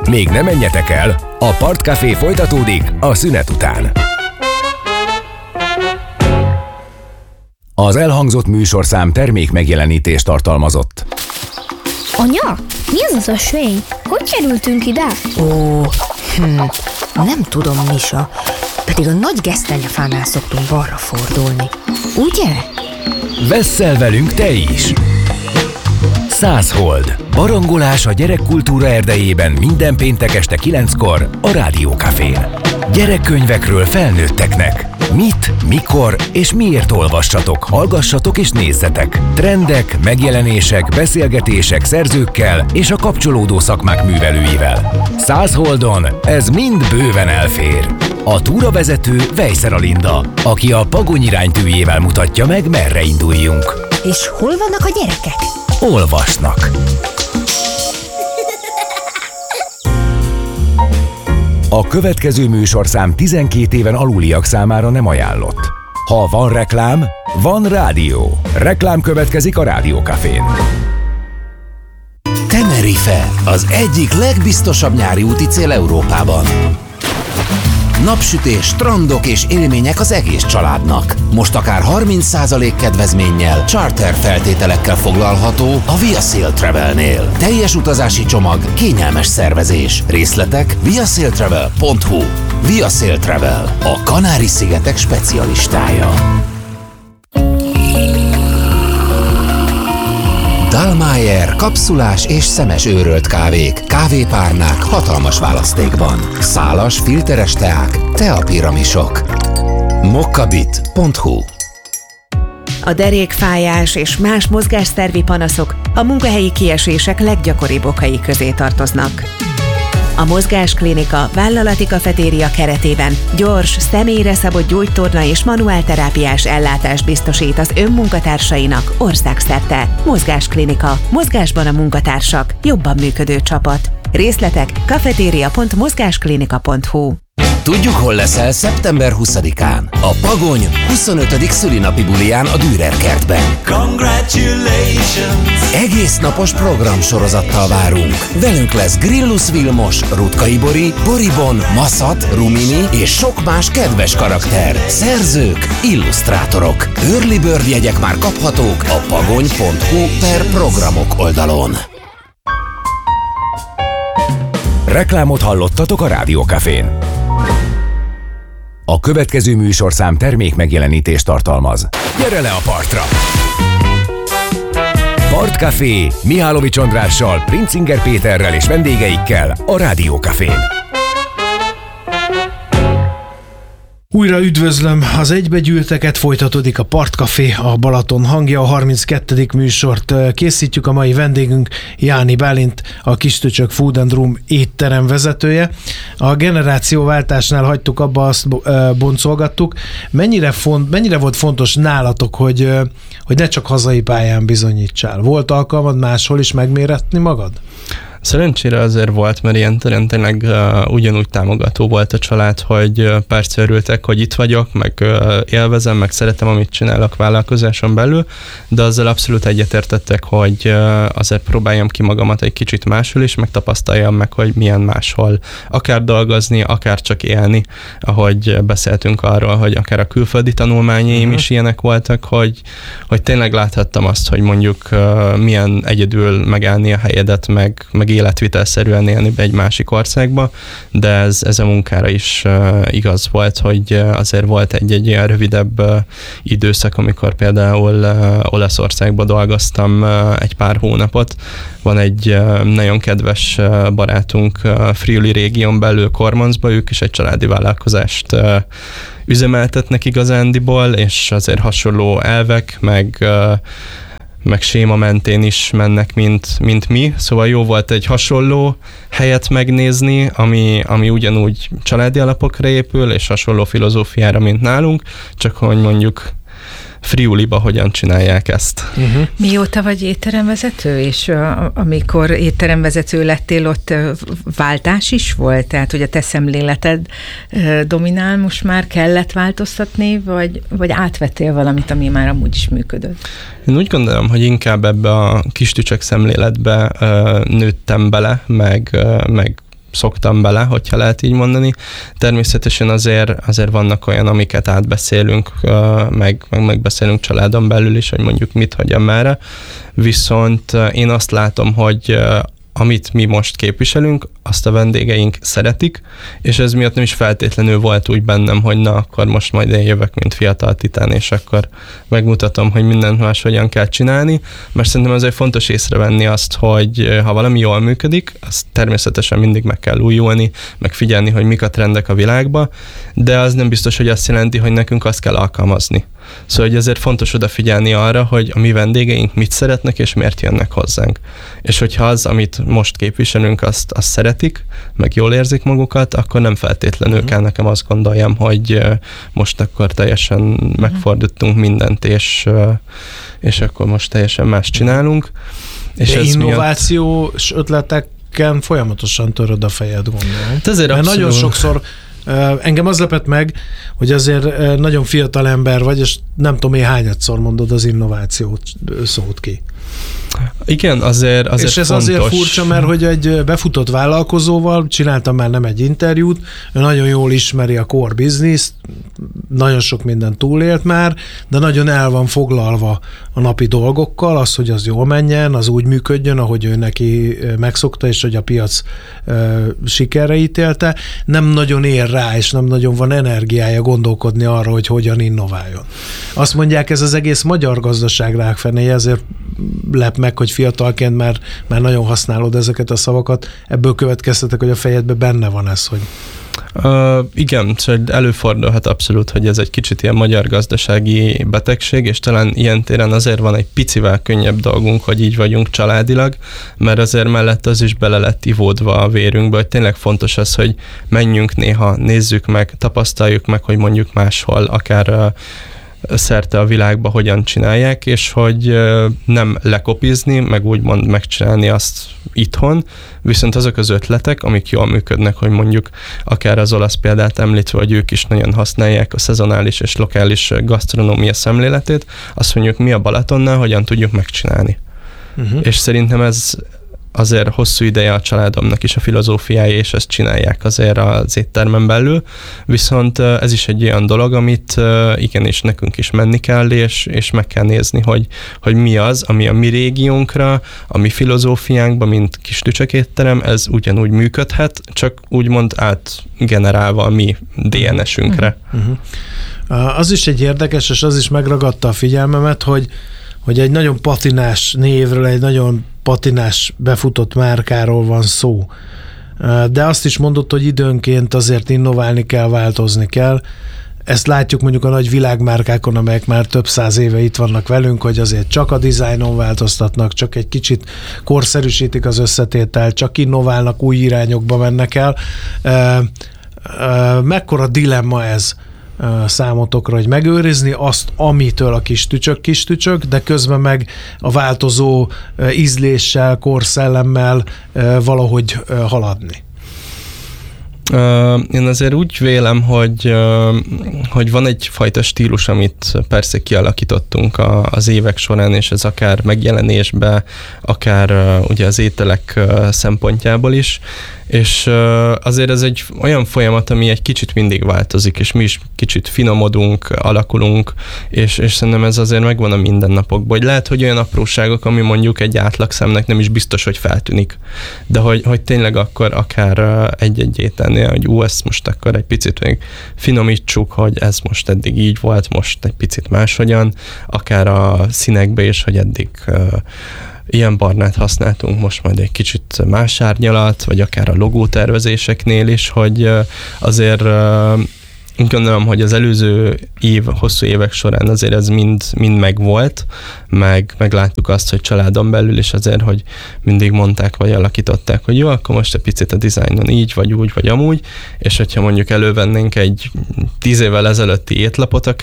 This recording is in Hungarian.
Még ne menjetek el, a Partcafé folytatódik a szünet után. Az elhangzott műsorszám termék megjelenítést tartalmazott. Anya, mi az ösvény? Hogy kerültünk ide? Nem tudom, Misa. Pedig a nagy gesztenyefánál szoktunk balra fordulni. Ugye? Vesszel velünk te is! 100 Hold. Barangolás a gyerekkultúra erdejében minden péntek este 9-kor a Rádiókafén. Gyerekkönyvekről felnőtteknek. Mit, mikor és miért olvassatok, hallgassatok és nézzetek. Trendek, megjelenések, beszélgetések szerzőkkel és a kapcsolódó szakmák művelőivel. 100 Holdon ez mind bőven elfér. A túravezető Vejszer Alinda, aki a Pagony iránytűjével mutatja meg, merre induljunk. És hol vannak a gyerekek? Olvasnak. A következő műsorszám 12 éven aluliak számára nem ajánlott. Ha van reklám, van rádió. Reklám következik a Rádiókafén. Tenerife az egyik legbiztosabb nyári úti cél Európában. Napsütés, strandok és élmények az egész családnak. Most akár 30% kedvezménnyel, charter feltételekkel foglalható a Via Sail Travelnél. Teljes utazási csomag, kényelmes szervezés. Részletek viasailtravel.hu. Via Sail Travel, a Kanári-szigetek specialistája. Dallmayr kapszulás és szemes őrölt kávék, kávépárnák hatalmas választékban. Szálas, filteres teák, teapiramisok. mokkabit.hu. A derékfájás és más mozgásszervi panaszok a munkahelyi kiesések leggyakoribb okai közé tartoznak. A Mozgásklinika vállalati kafetéria keretében gyors, személyre szabott gyógytorna és manuálterápiás ellátást biztosít az önmunkatársainak országszerte. Mozgásklinika. Mozgásban a munkatársak. Jobban működő csapat. Részletek kafeteria.mozgásklinika.hu. Tudjuk, hol leszel szeptember 20-án. A Pagony 25. szülinapi buliján a Dürer kertben. Congratulations! Egész napos programsorozattal várunk. Velünk lesz Grillus Vilmos, Rutkay Bori, Boribon, Maszat, Rumini és sok más kedves karakter. Szerzők, illusztrátorok. Early Bird jegyek már kaphatók a pagony.hu/programok oldalon. Reklámot hallottatok a Rádiókafén. A következő műsorszám termék megjelenítést tartalmaz. Gyere le a partra! Partcafé Mihálovics Andrással, Princinger Péterrel és vendégeikkel a Rádiókafén. Újra üdvözlöm az egybegyűlteket, folytatódik a Partcafé, a Balaton hangja, a 32. műsort készítjük. A mai vendégünk Jáni Bálint, a Kistücsök Food and Room étterem vezetője. A generációváltásnál hagytuk abba, azt boncolgattuk. Mennyire volt fontos nálatok, hogy ne csak hazai pályán bizonyítsál? Volt alkalmad máshol is megméretni magad? Szerencsére azért volt, mert ilyen tényleg ugyanúgy támogató volt a család, hogy persze örültek, hogy itt vagyok, meg élvezem, meg szeretem, amit csinálok vállalkozáson belül, de azzal abszolút egyetértettek, hogy azért próbáljam ki magamat egy kicsit máshol is, meg tapasztaljam meg, hogy milyen máshol akár dolgozni, akár csak élni, ahogy beszéltünk arról, hogy akár a külföldi tanulmányaim is ilyenek voltak, hogy tényleg láthattam azt, hogy mondjuk milyen egyedül megállni a helyedet, meg életvitelszerűen élni be egy másik országba, de ez a munkára is igaz volt, hogy azért volt egy ilyen rövidebb időszak, amikor például Olaszországban dolgoztam egy pár hónapot. Van egy nagyon kedves barátunk Friuli régión belül, Kormonszba, ők is egy családi vállalkozást üzemeltetnek igazándiból, és azért hasonló elvek, meg séma mentén is mennek, mint mi. Szóval jó volt egy hasonló helyet megnézni, ami ugyanúgy családi alapokra épül, és hasonló filozófiára, mint nálunk, csak hogy mondjuk Friuliba hogyan csinálják ezt. Mióta vagy étteremvezető, és amikor étteremvezető lettél, ott váltás is volt? Tehát, hogy a te szemléleted dominál, most már kellett változtatni, vagy átvettél valamit, ami már amúgy is működött? Én úgy gondolom, hogy inkább ebbe a Kistücsök szemléletbe nőttem bele, meg szoktam bele, hogyha lehet így mondani. Természetesen azért vannak olyan, amiket átbeszélünk, meg megbeszélünk családon belül is, hogy mondjuk mit hagyjam merre. Viszont én azt látom, hogy amit mi most képviselünk, azt a vendégeink szeretik, és ez miatt nem is feltétlenül volt úgy bennem, hogy na, akkor most majd én jövök, mint fiatal titán, és akkor megmutatom, hogy mindent máshogyan kell csinálni, mert szerintem azért fontos észrevenni azt, hogy ha valami jól működik, azt természetesen mindig meg kell újulni, meg figyelni, hogy mik a trendek a világba, de az nem biztos, hogy azt jelenti, hogy nekünk azt kell alkalmazni. Szóval hogy ezért fontos odafigyelni arra, hogy a mi vendégeink mit szeretnek, és miért jönnek hozzánk. És hogyha az, amit most képviselünk, azt szeretik, meg jól érzik magukat, akkor nem feltétlenül kell nekem azt gondoljam, hogy most akkor teljesen megfordítottunk mindent, és akkor most teljesen más csinálunk. És de innovációs ötleteken folyamatosan töröd a fejed, gondolom. Mert nagyon sokszor engem az lepett meg, hogy azért nagyon fiatal ember vagy, és nem tudom én hányadszor mondod az innovációt szót ki. Igen, azért és ez fontos. Azért furcsa, mert hogy egy befutott vállalkozóval csináltam már nem egy interjút, ő nagyon jól ismeri a core business, nagyon sok mindent túlélt már, de nagyon el van foglalva a napi dolgokkal, az, hogy az jól menjen, az úgy működjön, ahogy ő neki megszokta, és hogy a piac sikerre ítélte. Nem nagyon ér rá, és nem nagyon van energiája gondolkodni arra, hogy hogyan innováljon. Azt mondják, ez az egész magyar gazdaság rákfenéje, ezért lep meg, hogy fiatalként már nagyon használod ezeket a szavakat. Ebből következtetek, hogy a fejedben benne van ez, hogy... Igen, szóval előfordulhat abszolút, hogy ez egy kicsit ilyen magyar gazdasági betegség, és talán ilyen téren azért van egy picivel könnyebb dolgunk, hogy így vagyunk családilag, mert azért mellett az is bele lett ivódva a vérünkbe, hogy tényleg fontos az, hogy menjünk néha, nézzük meg, tapasztaljuk meg, hogy mondjuk máshol, akár szerte a világba hogyan csinálják, és hogy nem lekopizni, meg úgymond megcsinálni azt itthon, viszont azok az ötletek, amik jól működnek, hogy mondjuk akár az olasz példát említve, hogy ők is nagyon használják a szezonális és lokális gasztronómia szemléletét, azt mondjuk mi a Balatonnál, hogyan tudjuk megcsinálni. És szerintem ez azért hosszú ideje a családomnak is a filozófiája, és ezt csinálják azért az éttermen belül, viszont ez is egy olyan dolog, amit igenis nekünk is menni kell, és meg kell nézni, hogy mi az, ami a mi régiónkra, a mi filozófiánkban, mint kis tücsök étterem, ez ugyanúgy működhet, csak úgymond átgenerálva a mi DNS-ünkre. Az is egy érdekes, és az is megragadta a figyelmemet, hogy egy nagyon patinás névről, egy nagyon patinás befutott márkáról van szó. De azt is mondott, hogy időnként azért innoválni kell, változni kell. Ezt látjuk mondjuk a nagy világmárkákon, amelyek már több száz éve itt vannak velünk, hogy azért csak a dizájnon változtatnak, csak egy kicsit korszerűsítik az összetételt, csak innoválnak, új irányokba mennek el. Mekkora dilemma ez számotokra, hogy megőrizni azt, amitől a kis tücsök, de közben meg a változó ízléssel, korszellemmel valahogy haladni? Én azért úgy vélem, hogy van egyfajta stílus, amit persze kialakítottunk az évek során, és ez akár megjelenésbe, akár ugye az ételek szempontjából is, és azért ez egy olyan folyamat, ami egy kicsit mindig változik, és mi is kicsit finomodunk, alakulunk, és szerintem ez azért megvan a mindennapokban, hogy lehet, hogy olyan apróságok, ami mondjuk egy átlagszemnek nem is biztos, hogy feltűnik, de hogy tényleg akkor akár egy ételnél, hogy ezt most akkor egy picit még finomítsuk, hogy ez most eddig így volt, most egy picit máshogyan, akár a színekbe is, hogy eddig ilyen barnát használtunk, most majd egy kicsit más árnyalat, vagy akár a logótervezéseknél is, hogy azért gondolom, hogy az előző hosszú évek során azért ez mind megvolt, meg láttuk azt, hogy családon belül is azért, hogy mindig mondták, vagy alakították, hogy jó, akkor most egy picit a dizájnon így, vagy úgy, vagy amúgy, és hogyha mondjuk elővennénk egy 10 évvel ezelőtti étlapot,